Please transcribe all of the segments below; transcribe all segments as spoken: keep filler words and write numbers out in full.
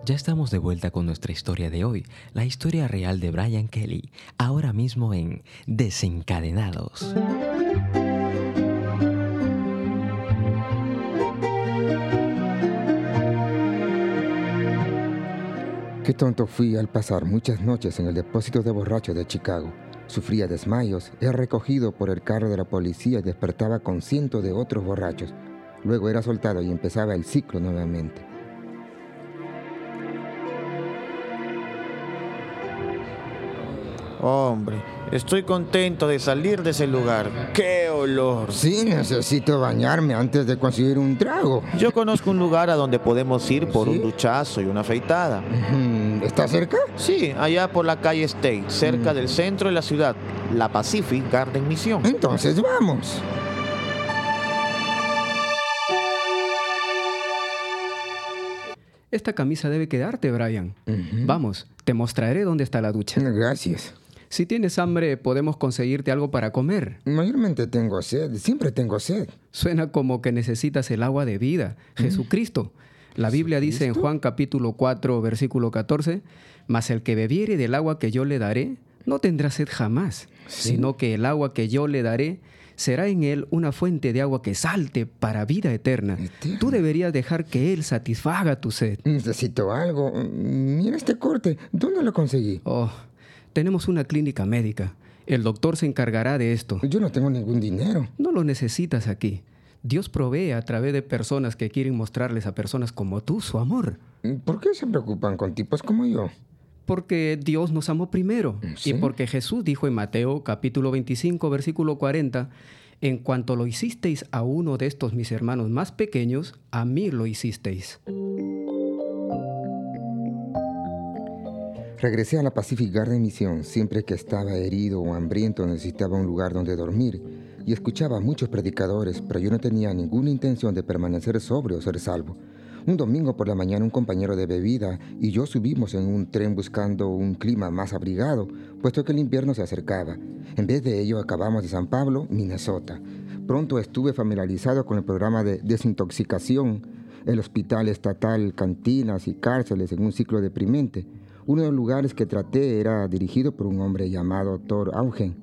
Ya estamos de vuelta con nuestra historia de hoy, la historia real de Brian Kelly, ahora mismo en Desencadenados. Qué tonto fui al pasar muchas noches en el depósito de borrachos de Chicago. Sufría desmayos, era recogido por el carro de la policía y despertaba con cientos de otros borrachos. Luego era soltado y empezaba el ciclo nuevamente. Hombre, estoy contento de salir de ese lugar. ¡Qué olor! Sí, necesito bañarme antes de conseguir un trago. Yo conozco un lugar a donde podemos ir por ¿Sí? un duchazo y una afeitada. ¿Está cerca? Sí, allá por la calle State, cerca del centro de la ciudad, la Pacific Garden Mission. Entonces vamos. Esta camisa debe quedarte, Brian. Ujú. Vamos, te mostraré dónde está la ducha. Gracias. Si tienes hambre, podemos conseguirte algo para comer. Mayormente tengo sed, siempre tengo sed. Suena como que necesitas el agua de vida, Jesucristo. La Biblia dice en Juan capítulo cuatro, versículo catorce, «Mas el que bebiere del agua que yo le daré, no tendrá sed jamás, ¿Sí? sino que el agua que yo le daré será en él una fuente de agua que salte para vida eterna». Eterna. Tú deberías dejar que él satisfaga tu sed. Necesito algo. Mira este corte. ¿Dónde lo conseguí? Oh, tenemos una clínica médica. El doctor se encargará de esto. Yo no tengo ningún dinero. No lo necesitas aquí. Dios provee a través de personas que quieren mostrarles a personas como tú su amor. ¿Por qué se preocupan con tipos como yo? Porque Dios nos amó primero. ¿Sí? Y porque Jesús dijo en Mateo capítulo veinticinco, versículo cuarenta, «En cuanto lo hicisteis a uno de estos mis hermanos más pequeños, a mí lo hicisteis». Regresé a la Pacific Garden Mission siempre que estaba herido o hambriento, necesitaba un lugar donde dormir y escuchaba a muchos predicadores, pero yo no tenía ninguna intención de permanecer sobrio o ser salvo. Un domingo por la mañana un compañero de bebida y yo subimos en un tren buscando un clima más abrigado, puesto que el invierno se acercaba. En vez de ello acabamos de San Pablo, Minnesota. Pronto estuve familiarizado con el programa de desintoxicación, el hospital estatal, cantinas y cárceles en un ciclo deprimente. Uno de los lugares que traté era dirigido por un hombre llamado Thor Augen.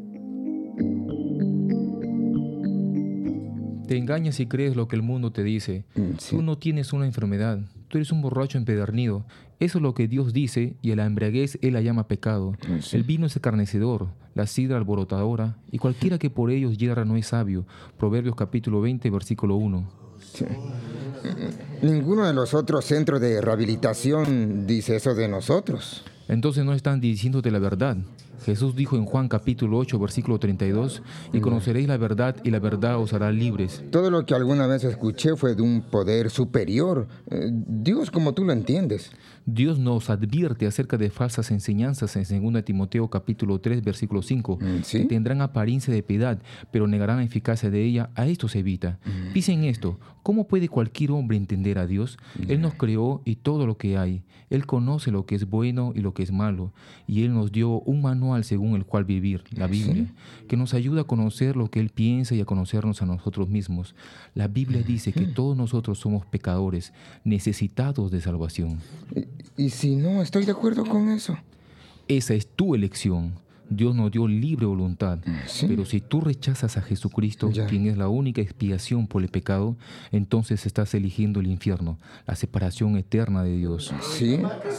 Te engañas si crees lo que el mundo te dice. Mm, sí. Tú no tienes una enfermedad. Tú eres un borracho empedernido. Eso es lo que Dios dice, y a la embriaguez Él la llama pecado. Mm, sí. El vino es escarnecedor, la sidra alborotadora, y cualquiera que por ellos yerra no es sabio. Proverbios capítulo veinte, versículo uno. Sí. Ninguno de los otros centros de rehabilitación dice eso de nosotros. Entonces no están diciéndote la verdad. Jesús dijo en Juan capítulo ocho, versículo treinta y dos, «Y conoceréis la verdad, y la verdad os hará libres». Todo lo que alguna vez escuché fue de un poder superior. Eh, Dios como tú lo entiendes. Dios nos advierte acerca de falsas enseñanzas en segunda Timoteo capítulo tres, versículo cinco, Mm, ¿sí? que tendrán apariencia de piedad, pero negarán la eficacia de ella. A esto se evita. Mm. Piensen esto. ¿Cómo puede cualquier hombre entender a Dios? Él nos creó y todo lo que hay. Él conoce lo que es bueno y lo que es malo. Y Él nos dio un manual según el cual vivir, la Biblia, que nos ayuda a conocer lo que Él piensa y a conocernos a nosotros mismos. La Biblia dice que todos nosotros somos pecadores, necesitados de salvación. Y, y si no estoy de acuerdo con eso. Esa es tu elección. Dios nos dio libre voluntad. ¿Sí? Pero si tú rechazas a Jesucristo, Ya. quien es la única expiación por el pecado, entonces estás eligiendo el infierno, la separación eterna de Dios. ¿Sí?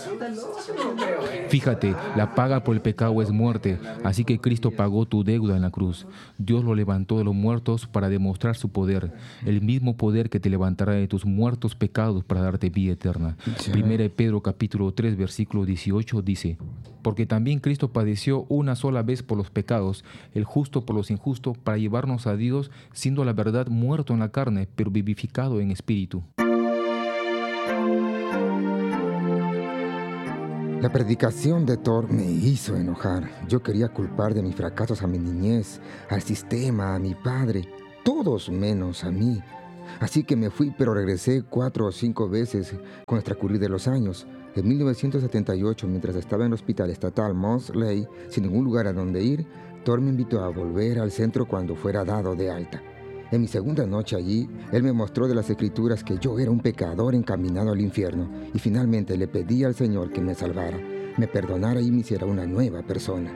Fíjate, la paga por el pecado es muerte, así que Cristo pagó tu deuda en la cruz. Dios lo levantó de los muertos para demostrar su poder, el mismo poder que te levantará de tus muertos pecados para darte vida eterna. Ya. Primera de Pedro capítulo tres, versículo dieciocho dice, «Porque también Cristo padeció una sola vez por los pecados, el justo por los injustos, para llevarnos a Dios, siendo la verdad muerto en la carne, pero vivificado en espíritu». La predicación de Thor me hizo enojar. Yo quería culpar de mis fracasos a mi niñez, al sistema, a mi padre, todos menos a mí. Así que me fui, pero regresé cuatro o cinco veces con el transcurrir de los años. En mil novecientos setenta y ocho, mientras estaba en el hospital estatal Mosley, sin ningún lugar a donde ir, Thor me invitó a volver al centro cuando fuera dado de alta. En mi segunda noche allí, él me mostró de las Escrituras que yo era un pecador encaminado al infierno y finalmente le pedí al Señor que me salvara, me perdonara y me hiciera una nueva persona.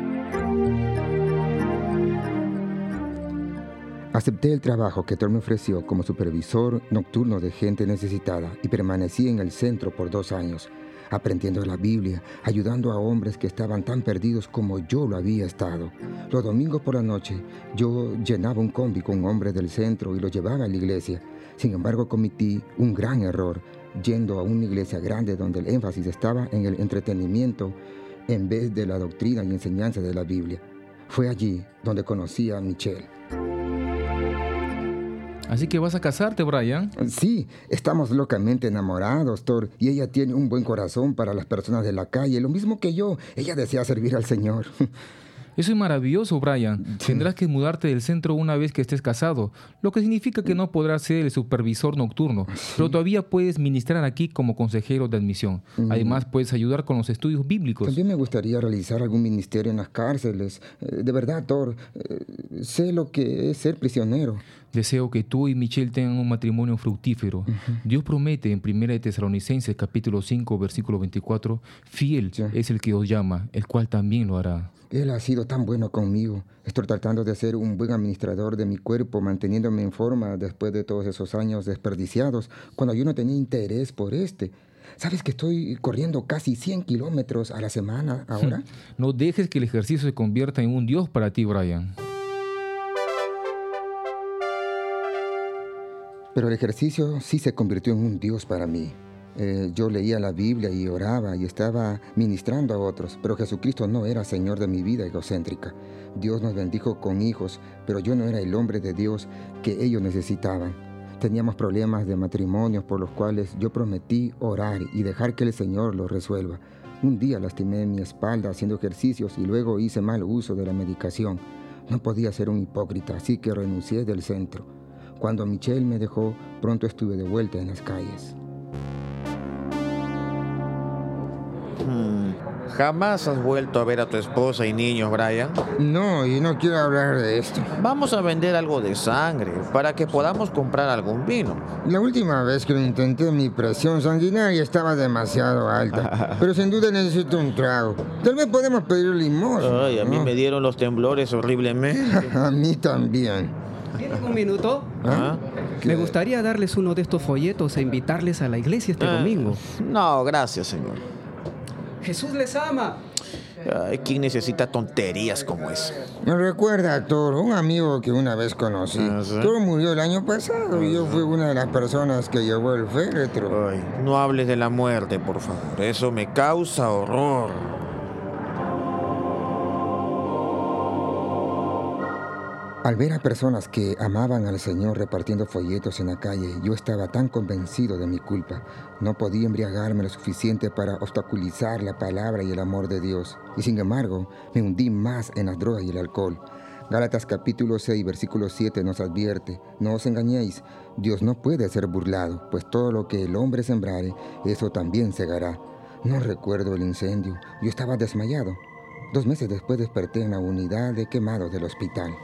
Acepté el trabajo que Thor me ofreció como supervisor nocturno de gente necesitada y permanecí en el centro por dos años, aprendiendo la Biblia, ayudando a hombres que estaban tan perdidos como yo lo había estado. Los domingos por la noche, yo llenaba un combi con hombres del centro y los llevaba a la iglesia. Sin embargo, cometí un gran error, yendo a una iglesia grande donde el énfasis estaba en el entretenimiento en vez de la doctrina y enseñanza de la Biblia. Fue allí donde conocí a Michelle. Así que vas a casarte, Brian. Sí, estamos locamente enamorados, Thor, y ella tiene un buen corazón para las personas de la calle, lo mismo que yo. Ella desea servir al Señor. Eso es maravilloso, Brian. Sí. Tendrás que mudarte del centro una vez que estés casado, lo que significa que no podrás ser el supervisor nocturno, sí. Pero todavía puedes ministrar aquí como consejero de admisión. Mm. Además, puedes ayudar con los estudios bíblicos. También me gustaría realizar algún ministerio en las cárceles. De verdad, Thor, sé lo que es ser prisionero. Deseo que tú y Michelle tengan un matrimonio fructífero. Uh-huh. Dios promete en primera de Tesalonicenses capítulo cinco, versículo veinticuatro, fiel yeah. es el que os llama, el cual también lo hará. Él ha sido tan bueno conmigo. Estoy tratando de ser un buen administrador de mi cuerpo, manteniéndome en forma después de todos esos años desperdiciados, cuando yo no tenía interés por este. ¿Sabes que estoy corriendo casi cien kilómetros a la semana ahora? No dejes que el ejercicio se convierta en un Dios para ti, Brian. Pero el ejercicio sí se convirtió en un Dios para mí. Eh, yo leía la Biblia y oraba y estaba ministrando a otros, pero Jesucristo no era Señor de mi vida egocéntrica. Dios nos bendijo con hijos, pero yo no era el hombre de Dios que ellos necesitaban. Teníamos problemas de matrimonio por los cuales yo prometí orar y dejar que el Señor los resuelva. Un día lastimé mi espalda haciendo ejercicios y luego hice mal uso de la medicación. No podía ser un hipócrita, así que renuncié del centro. Cuando Michelle me dejó, pronto estuve de vuelta en las calles. Hmm. ¿Jamás has vuelto a ver a tu esposa y niños, Brian? No, y no quiero hablar de esto. Vamos a vender algo de sangre para que podamos comprar algún vino. La última vez que lo intenté, mi presión sanguinaria estaba demasiado alta. Pero sin duda necesito un trago. Tal vez podemos pedir limosna. Ay, a mí ¿no? me dieron los temblores horriblemente. A mí también. ¿Tienen un minuto? ¿Ah? Me gustaría darles uno de estos folletos e invitarles a la iglesia este ah, domingo. No, gracias, señor. Jesús les ama. Ay, ¿quién necesita tonterías como esa? Me recuerda a Thor, un amigo que una vez conocí. ¿Ah, sí? Thor murió el año pasado y yo fui una de las personas que llevó el féretro. Ay, no hables de la muerte, por favor. Eso me causa horror. Al ver a personas que amaban al Señor repartiendo folletos en la calle, yo estaba tan convencido de mi culpa. No podía embriagarme lo suficiente para obstaculizar la palabra y el amor de Dios. Y sin embargo, me hundí más en las drogas y el alcohol. Gálatas capítulo seis, versículo siete nos advierte: no os engañéis, Dios no puede ser burlado, pues todo lo que el hombre sembrare, eso también segará. No recuerdo el incendio, yo estaba desmayado. Dos meses después desperté en la unidad de quemados del hospital.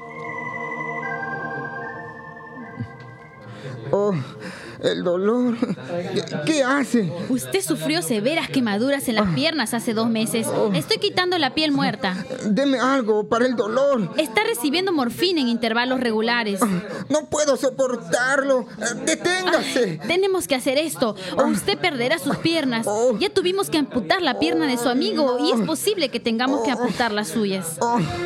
Oh, el dolor. ¿Qué, qué hace? Usted sufrió severas quemaduras en las piernas hace dos meses. Estoy quitando la piel muerta. Deme algo para el dolor. Está recibiendo morfina en intervalos regulares. No puedo soportarlo. Deténgase. Ah, tenemos que hacer esto o usted perderá sus piernas. Ya tuvimos que amputar la pierna de su amigo y es posible que tengamos que amputar las suyas.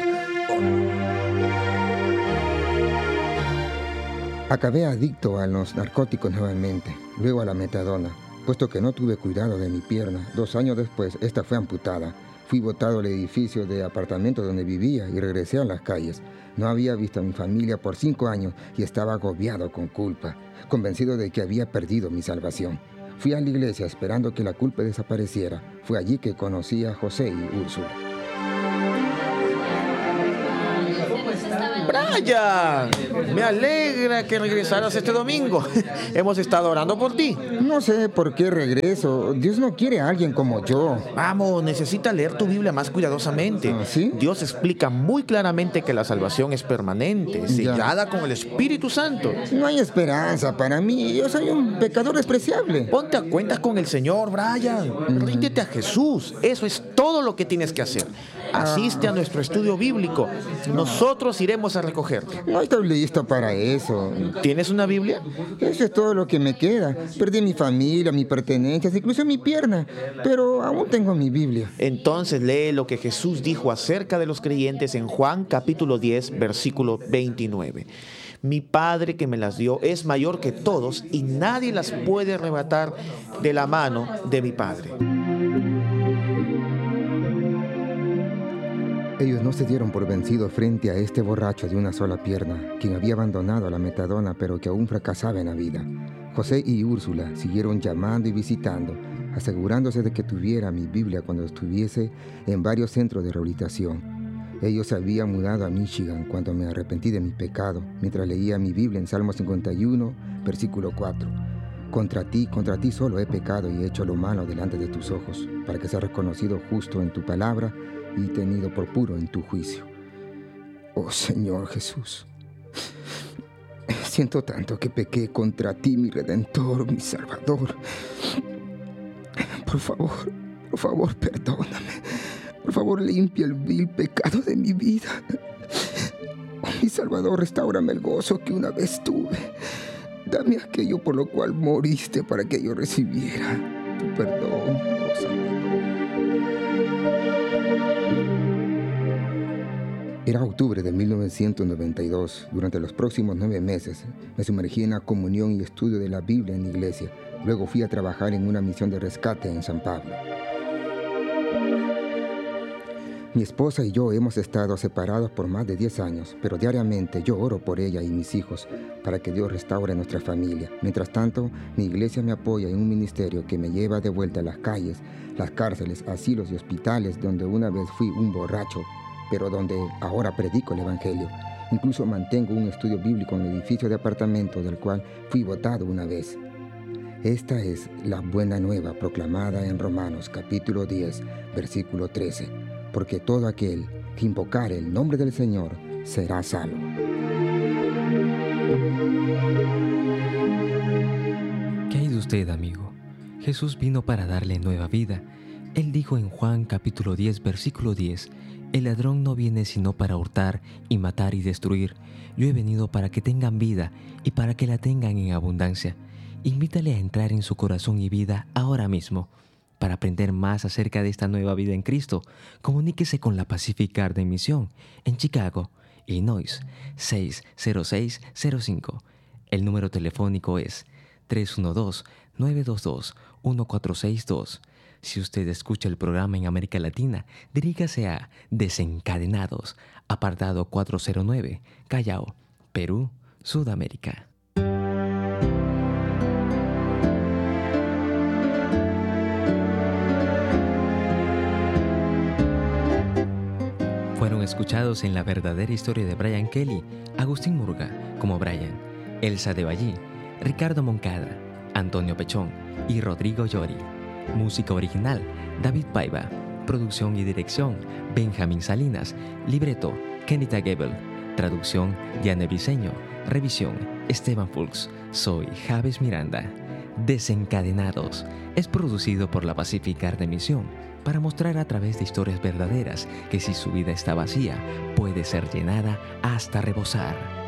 Acabé adicto a los narcóticos nuevamente, luego a la metadona, puesto que no tuve cuidado de mi pierna. Dos años después, esta fue amputada. Fui botado del edificio de apartamento donde vivía y regresé a las calles. No había visto a mi familia por cinco años y estaba agobiado con culpa, convencido de que había perdido mi salvación. Fui a la iglesia esperando que la culpa desapareciera. Fue allí que conocí a José y Úrsula. Brian, me alegra que regresaras este domingo. Hemos estado orando por ti. No sé por qué regreso. Dios no quiere a alguien como yo. Vamos, necesitas leer tu Biblia más cuidadosamente. ¿Ah, sí? Dios explica muy claramente que la salvación es permanente, sellada con el Espíritu Santo. No hay esperanza para mí. Yo soy un pecador despreciable. Ponte a cuentas con el Señor, Brian. Ríndete a Jesús. Eso es todo lo que tienes que hacer. Asiste a nuestro estudio bíblico. Nosotros iremos a recogerte. No estoy listo para eso. ¿Tienes una Biblia? Eso es todo lo que me queda. Perdí mi familia, mis pertenencias, incluso mi pierna. Pero aún tengo mi Biblia. Entonces lee lo que Jesús dijo acerca de los creyentes en Juan capítulo diez, versículo veintinueve. Mi Padre que me las dio es mayor que todos y nadie las puede arrebatar de la mano de mi Padre. Ellos no se dieron por vencidos frente a este borracho de una sola pierna, quien había abandonado a la metadona pero que aún fracasaba en la vida. José y Úrsula siguieron llamando y visitando, asegurándose de que tuviera mi Biblia cuando estuviese en varios centros de rehabilitación. Ellos se habían mudado a Michigan cuando me arrepentí de mi pecado, mientras leía mi Biblia en Salmo cincuenta y uno, versículo cuatro. Contra ti, contra ti solo he pecado y he hecho lo malo delante de tus ojos, para que seas reconocido justo en tu palabra y tenido por puro en tu juicio. Oh Señor Jesús, siento tanto que pequé contra ti, mi Redentor, mi Salvador. Por favor, por favor, perdóname. Por favor, limpia el vil pecado de mi vida. Oh, mi Salvador, restáurame el gozo que una vez tuve. Dame aquello por lo cual moriste para que yo recibiera tu perdón, oh Salvador. Era octubre de mil novecientos noventa y dos. Durante los próximos nueve meses me sumergí en la comunión y estudio de la Biblia en la iglesia. Luego fui a trabajar en una misión de rescate en San Pablo. Mi esposa y yo hemos estado separados por más de diez años, pero diariamente yo oro por ella y mis hijos para que Dios restaure nuestra familia. Mientras tanto, mi iglesia me apoya en un ministerio que me lleva de vuelta a las calles, las cárceles, asilos y hospitales donde una vez fui un borracho, pero donde ahora predico el Evangelio. Incluso mantengo un estudio bíblico en el edificio de apartamentos del cual fui votado una vez. Esta es la buena nueva proclamada en Romanos capítulo diez, versículo trece. Porque todo aquel que invocare el nombre del Señor será salvo. ¿Qué hay de usted, amigo? Jesús vino para darle nueva vida. Él dijo en Juan capítulo diez, versículo diez, el ladrón no viene sino para hurtar y matar y destruir. Yo he venido para que tengan vida y para que la tengan en abundancia. Invítale a entrar en su corazón y vida ahora mismo. Para aprender más acerca de esta nueva vida en Cristo, comuníquese con la Pacific Garden Mission en Chicago, Illinois, seis cero seis cero cinco. El número telefónico es tres uno dos, nueve dos dos, uno cuatro seis dos. Si usted escucha el programa en América Latina, dirígase a Desencadenados, apartado cuatro cero nueve, Callao, Perú, Sudamérica. Fueron escuchados en La verdadera historia de Brian Kelly, Agustín Murga como Brian, Elsa de Ballí, Ricardo Moncada, Antonio Pechón y Rodrigo Llori. Música original, David Paiva. Producción y dirección, Benjamín Salinas. Libreto, Kenita Gebel. Traducción, Diane Briceño. Revisión, Esteban Fulks. Soy Javes Miranda. Desencadenados es producido por la Pacific Garden Mission para mostrar a través de historias verdaderas que si su vida está vacía, puede ser llenada hasta rebosar.